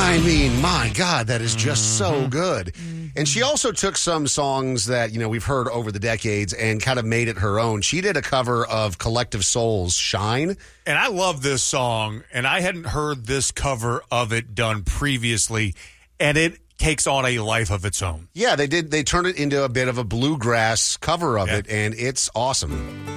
I mean, my God, that is just so good. And she also took some songs that, we've heard over the decades and kind of made it her own. She did a cover of Collective Soul's Shine. And I love this song, and I hadn't heard this cover of it done previously, and it takes on a life of its own. Yeah, they did. They turned it into a bit of a bluegrass cover of it, and it's awesome.